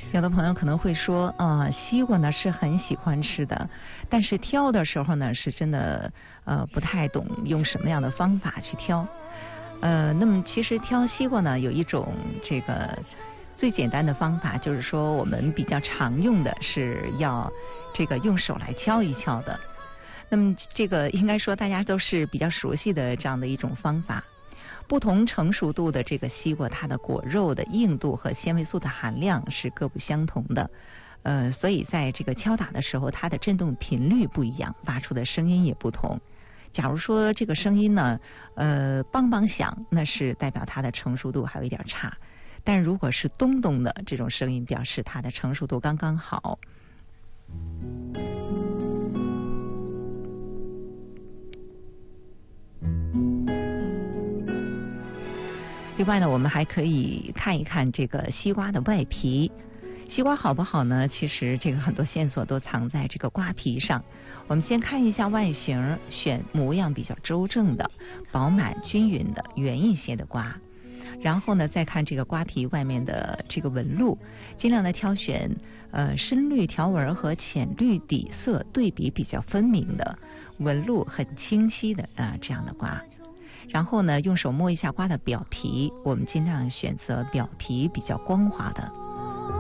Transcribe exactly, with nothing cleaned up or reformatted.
有的朋友可能会说啊、呃，西瓜呢是很喜欢吃的，但是挑的时候呢是真的呃不太懂用什么样的方法去挑。呃，那么其实挑西瓜呢有一种这个最简单的方法，就是说我们比较常用的是要这个用手来敲一敲的。那么这个应该说大家都是比较熟悉的这样的一种方法。不同成熟度的这个西瓜，它的果肉的硬度和纤维素的含量是各不相同的，呃，所以在这个敲打的时候，它的振动频率不一样，发出的声音也不同。假如说这个声音呢，呃，梆梆响，那是代表它的成熟度还有一点差；但如果是咚咚的这种声音，表示它的成熟度刚刚好。另外呢，我们还可以看一看这个西瓜的外皮。西瓜好不好呢？其实这个很多线索都藏在这个瓜皮上。我们先看一下外形，选模样比较周正的、饱满均匀的、圆一些的瓜。然后呢，再看这个瓜皮外面的这个纹路，尽量的挑选呃深绿条纹和浅绿底色对比比较分明的、纹路很清晰的啊、呃、这样的瓜。然后呢，用手摸一下瓜的表皮，我们尽量选择表皮比较光滑的。